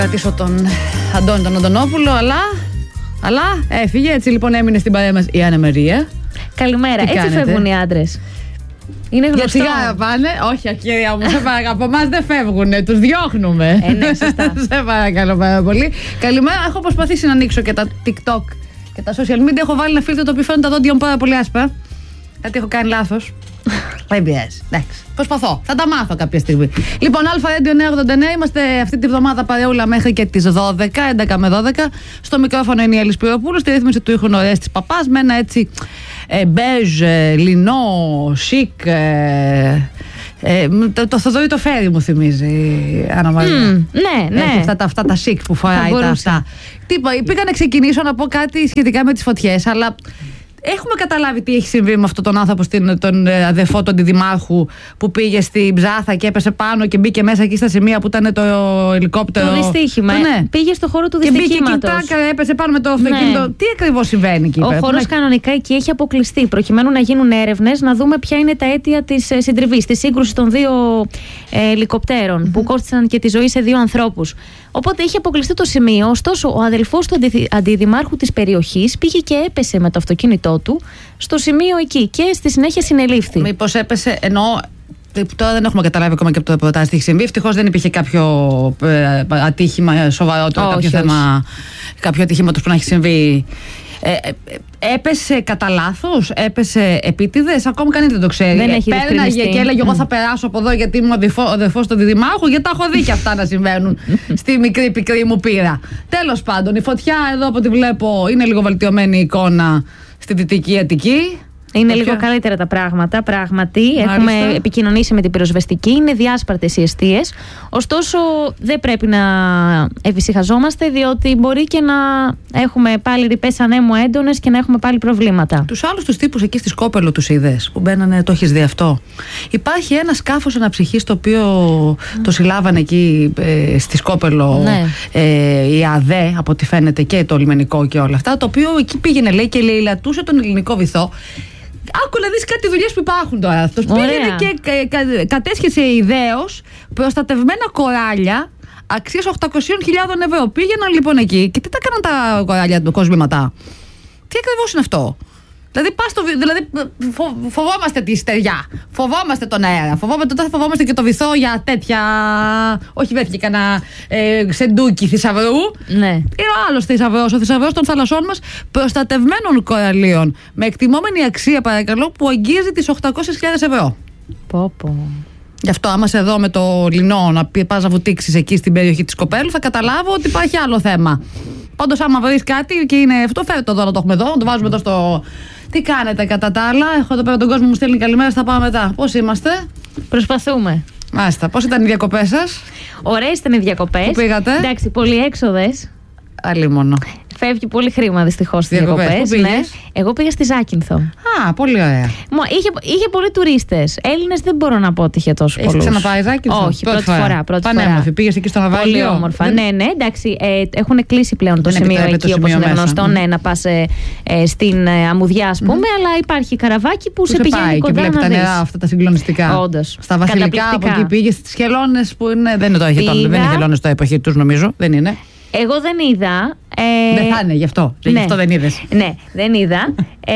Κρατήσω τον Αντώνη τον Αντωνόπουλο, αλλά έφυγε. Έτσι λοιπόν έμεινε στην παρέα μας η Άννα Μαρία. Καλημέρα. Έτσι φεύγουν οι άντρες. Είναι γνωστό. Για τσιγάρα πάνε. Όχι, κυρία μου, σε παρακαλώ. Από εμάς δεν φεύγουνε, τους διώχνουμε. Ναι, σωστά. Σε παρακαλώ πάρα πολύ. Καλημέρα. Έχω προσπαθήσει να ανοίξω και τα TikTok και τα social media. Έχω βάλει ένα φίλτρο το οποίο φαίνεται τα δόντια μου πάρα πολύ άσπρα. Κάτι έχω κάνει λάθος. Δεν πειράζει. Εντάξει. Προσπαθώ. Θα τα μάθω κάποια στιγμή. Λοιπόν, Αλφα Radio 989. Είμαστε αυτή τη βδομάδα παρεούλα μέχρι και τις 12, 11 με 12. Στο μικρόφωνο είναι η Έλλη Σπυροπούλου. Στη ρύθμιση του ήχου Ορέστης Παπάς. Με ένα έτσι μπέζ, λινό, σικ. Το Θοδωρή το Φέρι μου θυμίζει, Άννα Μαρία. Ναι. Αυτά τα σικ που φοράει τα αυτά. Πήγα να ξεκινήσω να πω κάτι σχετικά με τις φωτιές, αλλά. Έχουμε καταλάβει τι έχει συμβεί με αυτόν τον άνθρωπο, τον αδερφό του αντιδημάρχου, που πήγε στην Ψάθα και έπεσε πάνω και μπήκε μέσα εκεί στα σημεία που ήταν το ελικόπτερο. Το δυστύχημα. Ναι. Πήγε στο χώρο του δυστυχήματος. Και μπήκε έπεσε πάνω με το αυτοκίνητο. Ναι. Τι ακριβώς συμβαίνει εκεί πέρα? Ο χώρος κανονικά εκεί έχει αποκλειστεί, προκειμένου να γίνουν έρευνες, να δούμε ποια είναι τα αίτια της συντριβής, της σύγκρουσης των δύο ελικοπτέρων που κόστησαν και τη ζωή σε δύο ανθρώπους. Οπότε είχε αποκλειστεί το σημείο. Ωστόσο, ο αδελφός του αντιδημάρχου της περιοχής πήγε και έπεσε με το αυτοκίνητό του στο σημείο εκεί και στη συνέχεια συνελήφθη. Μήπως έπεσε, ενώ τώρα δεν έχουμε καταλάβει ακόμα και από το ρεπορτάζ τι έχει συμβεί. Ευτυχώς δεν υπήρχε κάποιο ατύχημα σοβαρότερο, κάποιο θέμα, κάποιο ατύχηματος που να έχει συμβεί. Έπεσε κατά λάθος, έπεσε επίτηδες, ακόμα κανείς δεν το ξέρει. Δεν έχει πέρναγε και έλεγε εγώ θα περάσω από εδώ γιατί είμαι ο αδερφός του αντιδημάρχου, γιατί τα έχω δει και αυτά να συμβαίνουν στη μικρή πικρή μου πείρα. Τέλος πάντων, η φωτιά εδώ από ό,τι βλέπω είναι λίγο βελτιωμένη η εικόνα στη Δυτική Αττική. Είναι λίγο καλύτερα τα πράγματα, πράγματι. Μάλιστα. Έχουμε επικοινωνήσει με την πυροσβεστική, είναι διάσπαρτες οι εστίες. Ωστόσο, δεν πρέπει να εφησυχαζόμαστε, διότι μπορεί και να έχουμε πάλι ρηπές ανέμου έντονες και να έχουμε πάλι προβλήματα. Τους άλλους τους τύπους εκεί στη Σκόπελο τους είδες που μπαίνανε, το έχεις δει αυτό? Υπάρχει ένα σκάφος αναψυχής το οποίο το συλλάβανε εκεί στη Σκόπελο, ναι. Η ΑΔΕ, από ό,τι φαίνεται, και το λιμενικό και όλα αυτά, το οποίο εκεί πήγαινε, λέει, και λαιλατούσε τον ελληνικό βυθό. Άκου να δεις κάτι δουλειές που υπάρχουν τώρα. Αυτός πήγαινε και κατέσχεσε ιδέως προστατευμένα κοράλια αξίας 800.000 ευρώ. Πήγαιναν λοιπόν εκεί και τι τα κάναν τα κοράλια του κοσμήματα? Τι ακριβώς είναι αυτό? Δηλαδή φοβόμαστε τη στεριά, φοβόμαστε τον αέρα, φοβόμαστε και το βυθό για τέτοια. Όχι, βρέθηκε κανένα σεντούκι θησαυρού. Ναι. Είναι ο άλλος θησαυρός, ο θησαυρός των θαλασσών μας, προστατευμένων κοραλίων, με εκτιμόμενη αξία, παρακαλώ, που αγγίζει τις 800.000 ευρώ. Πω. Γι' αυτό, άμα σε δω με το λινό να πας να βουτήξεις εκεί στην περιοχή της Κοπέλου, θα καταλάβω ότι υπάρχει άλλο θέμα. Πάντως, άμα βρεις κάτι και είναι αυτό, φέρε το εδώ να το έχουμε εδώ, να το βάζουμε εδώ στο. Τι κάνετε κατά τα άλλα? Έχω εδώ πέρα τον κόσμο μου στέλνει καλημέρα, θα πάμε μετά. Πώς είμαστε? Προσπαθούμε. Μάλιστα. Πώς ήταν οι διακοπές σας? Ωραίες ήταν οι διακοπές. Πού πήγατε? Εντάξει, πολυέξοδες. Αλίμονο. Φεύγει πολύ χρήμα δυστυχώς στις διακοπές. Ναι. Εγώ πήγα στη Ζάκυνθο. Α, πολύ ωραία. Είχε πολλοί τουρίστες. Έλληνες δεν μπορώ να πω ότι είχε τόσο πολλούς. Έχεις ξαναπάει Ζάκυνθο? Όχι, πρώτη φορά. Πανέμορφη. Πήγες εκεί στο ναυάγιο? Πολύ όμορφα. Ναι, εντάξει. Έχουν κλείσει πλέον το σημείο εκεί, όπως είναι γνωστό. Ναι, να πας στην Αμμουδιά, ας πούμε, αλλά υπάρχει καραβάκι που σε πηγαίνει κοντά. Και βλέπει τα νερά αυτά τα συγκλονιστικά. Όντως. Στα Βασιλικά από εκεί πήγες στις χελώνες που είναι. Δεν είναι χελώνες τώρα εποχή τους, νομίζω. Δεν είναι. Εγώ δεν είδα. Δεν θα είναι γι' αυτό. Ναι. Γι' αυτό δεν είδες. Ναι, δεν είδα.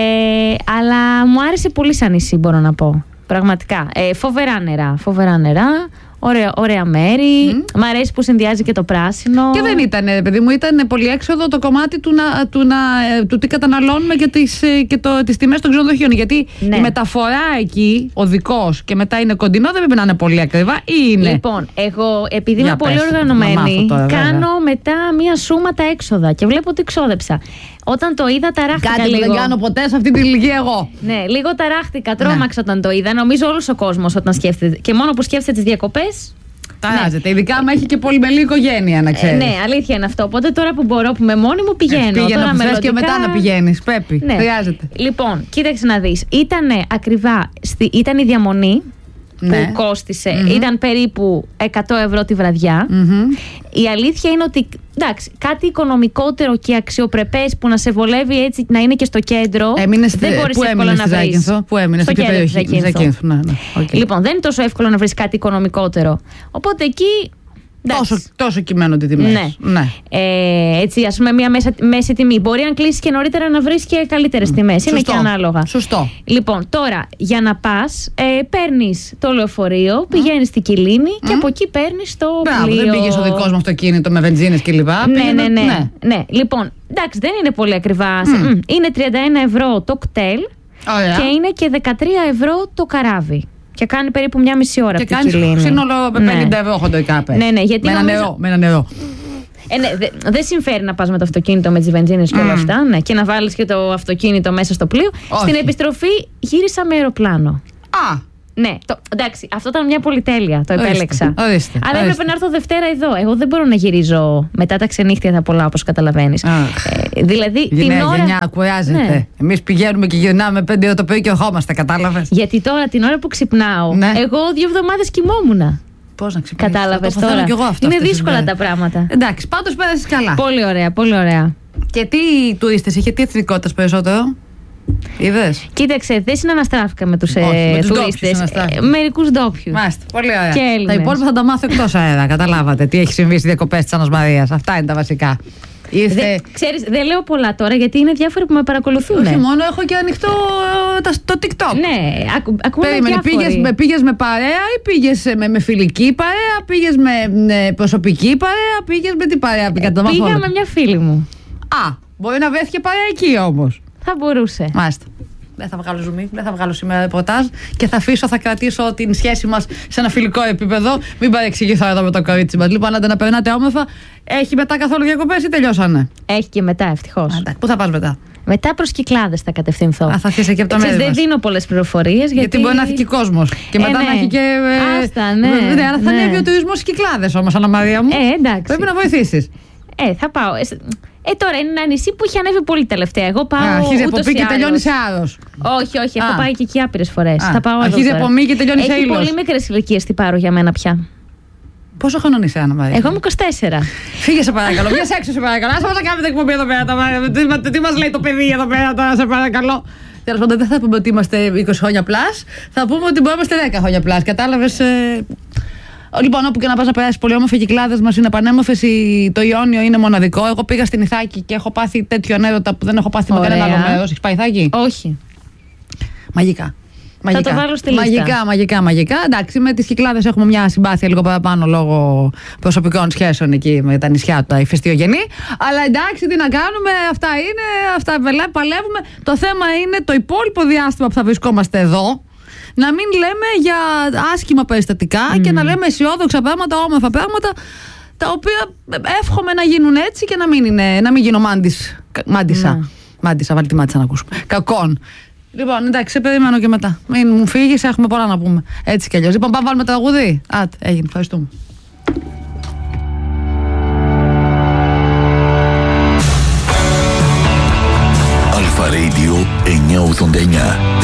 Αλλά μου άρεσε πολύ σαν νησί, μπορώ να πω. Πραγματικά. Φοβερά νερά. Ωραία μέρη. Μ' αρέσει που συνδυάζει και το πράσινο. Και δεν ήταν, παιδί μου, ήταν πολύ έξοδο το κομμάτι του τι καταναλώνουμε και τις τιμές των ξενοδοχείων. Γιατί η μεταφορά εκεί, οδικός και μετά είναι κοντινό, δεν πρέπει να είναι πολύ ακριβά, ή είναι? Λοιπόν, εγώ επειδή είμαι πολύ οργανωμένη, κάνω μετά μία σούμα τα έξοδα και βλέπω ότι ξόδεψα. Όταν το είδα, ταράχτηκα κάτι λίγο. Κάτι δεν κάνω ποτέ σε αυτή την ηλικία εγώ. Ναι, λίγο ταράχτηκα, τρόμαξα όταν το είδα. Νομίζω όλος ο κόσμος όταν σκέφτεται. Και μόνο που σκέφτεται τις διακοπές. Ταράζεται. Ειδικά άμα έχει και πολυμελή οικογένεια, να ξέρεις. Ναι, αλήθεια είναι αυτό. Οπότε τώρα που μπορώ, που είμαι μόνη μου, πηγαίνω. Τώρα μελλοντικά... και μετά να πηγαίνεις. Πρέπει. Ναι. Χρειάζεται. Λοιπόν, κοίταξε να δεις. Ήταν η διαμονή. Που κόστισε, ήταν περίπου 100 ευρώ τη βραδιά. Η αλήθεια είναι ότι εντάξει, κάτι οικονομικότερο και αξιοπρεπές που να σε βολεύει έτσι, να είναι και στο κέντρο. Δεν μπορείς εύκολα να βρεις. Πού έμεινες, στο στην κέντρο περιοχή της Ζάκυνθου. Λοιπόν, δεν είναι τόσο εύκολο να βρεις κάτι οικονομικότερο. Οπότε εκεί Τόσο κυμαίνονται τιμές. Ναι. Έτσι, ας πούμε, μια μέση τιμή. Μπορεί αν κλείσει και νωρίτερα να βρει και καλύτερες τιμές. Είναι και ανάλογα. Σωστό. Λοιπόν, τώρα για να πας, παίρνεις το λεωφορείο, πηγαίνεις στην Κιλίνη και από εκεί παίρνεις το πλοίο. Δεν πήγες στο δικό μου αυτοκίνητο με βενζίνες κλπ. Ναι. Λοιπόν, εντάξει, δεν είναι πολύ ακριβά. Είναι 31 ευρώ το κτέλ και είναι και 13 ευρώ το καράβι. Και κάνει περίπου μια μισή ώρα από την Κιλίνη. Και σύνολο 50 ευρώ χοντοϊκάπε. Ναι, γιατί με ένα νερό. Δεν συμφέρει να πας με το αυτοκίνητο με τις βενζίνες και όλα αυτά, και να βάλεις και το αυτοκίνητο μέσα στο πλοίο. Όχι. Στην επιστροφή γύρισα με αεροπλάνο. Ναι, εντάξει, αυτό ήταν μια πολυτέλεια. Το επέλεξα. Αλλά έπρεπε να έρθω Δευτέρα εδώ. Εγώ δεν μπορώ να γυρίζω μετά τα ξενύχτια τα πολλά, όπως καταλαβαίνεις. Δηλαδή την ώρα. Γενιά, κουράζεται. Ναι. Εμείς πηγαίνουμε και γυρνάμε 5 ώρα το πρωί και ερχόμαστε, κατάλαβες. Γιατί τώρα την ώρα που ξυπνάω, εγώ 2 εβδομάδες κοιμόμουν. Πώς να ξυπνήσεις? Κατάλαβες τώρα. Είναι δύσκολα τα πράγματα. Εντάξει, πάντως πέρασες καλά. Πολύ ωραία, πολύ ωραία. Και τι τουρίστες είχε, τι εθνικότητες περισσότερο? Είδες? Κοίταξε, δεν συναναστράφηκα με τους τουρίστες. Μερικούς ντόπιους. Μάλιστα, πολύ ωραία. Και Έλληνες. Τα υπόλοιπα θα τα μάθω εκτός αέρα. Καταλάβατε τι έχει συμβεί στις διακοπές της Άννας Μαρίας. Αυτά είναι τα βασικά. Ξέρεις, δεν λέω πολλά τώρα γιατί είναι διάφοροι που με παρακολουθούν. Όχι μόνο, έχω και ανοιχτό το TikTok. Ναι, ακούμε διάφοροι. Πήγες με παρέα ή πήγες με φιλική παρέα, πήγες με προσωπική παρέα, πήγες με τι παρέα? Πήγα με μια φίλη μου. Μπορεί να βρέθηκε παρέα εκεί όμως. Θα μπορούσε. Μάλιστα. Δεν θα βγάλω ζουμί, δεν θα βγάλω σήμερα ρεπορτάζ και θα κρατήσω την σχέση μας σε ένα φιλικό επίπεδο. Μην παρεξηγηθώ εδώ με το κορίτσι μας. Λοιπόν, άντε να περνάτε όμορφα. Έχει μετά καθόλου διακοπές ή τελειώσανε? Έχει και μετά, ευτυχώς. Πού θα πας μετά? Μετά προς Κυκλάδες θα κατευθυνθώ. Θα αρχίσει και από το μέρος. Δεν δίνω πολλές πληροφορίες. Γιατί μπορεί να έχει και κόσμος. Και μετά να έχει και. Άρα θα ανέβει ο τουρισμός στις Κυκλάδες όμως, Άννα Μαρία μου. Εντάξει. Πρέπει να βοηθήσεις. Θα πάω. Τώρα είναι ένα νησί που έχει ανέβει πολύ τελευταία. Εγώ πάω. Αρχίζει από μη και τελειώνει σε Άρος. Όχι. Έχω πάει και εκεί άπειρες φορές. Θα πάω. Αρχίζει από μη και τελειώνει σε Ήλος. Έχει πολύ μικρές ηλικίες τι πάρω για μένα πια. Πόσο χρονών είσαι, Άννα Μαρία? Εγώ είμαι 24. Φύγε σε παρακαλώ. Βγες έξω σε παρακαλώ. Άσε μας να κάνετε εκπομπή εδώ πέρα. Τι μας λέει το παιδί εδώ πέρα τώρα, σε παρακαλώ. Τέλος πάντων, δεν θα πούμε ότι είμαστε 20 χρόνια πλάς. Θα πούμε ότι μπορούμε να είμαστε 10 χρόνια πλάς. Κατάλαβες? Λοιπόν, όπου και να πας να περάσεις πολύ όμορφα, οι Κυκλάδες μας είναι πανέμορφες. Το Ιόνιο είναι μοναδικό. Εγώ πήγα στην Ιθάκη και έχω πάθει τέτοιο ανέρωτα που δεν έχω πάθει με κανένα άλλο μέρος. Έχεις πάει Ιθάκη? Όχι. Μαγικά. Θα το βάλω στη λίστα. Μαγικά. Εντάξει, με τις Κυκλάδες έχουμε μια συμπάθεια λίγο παραπάνω λόγω προσωπικών σχέσεων εκεί με τα νησιά του, τα ηφαιστειογενή. Αλλά εντάξει, τι να κάνουμε, αυτά είναι, αυτά παλεύουμε. Το θέμα είναι το υπόλοιπο διάστημα που θα βρισκόμαστε εδώ. Να μην λέμε για άσχημα περιστατικά και να λέμε αισιόδοξα πράγματα, όμορφα πράγματα, τα οποία εύχομαι να γίνουν έτσι και να μην γίνω μάντισα. Μάντισα, βάλει τη μάτισα να ακούσουμε. Κακόν. Λοιπόν, εντάξει, σε περιμένω και μετά. Μην μου φύγεις, έχουμε πολλά να πούμε. Έτσι κι αλλιώς. Λοιπόν, πάμε βάλουμε τραγούδι. Έγινε, ευχαριστούμε. Αλφα Radio 989.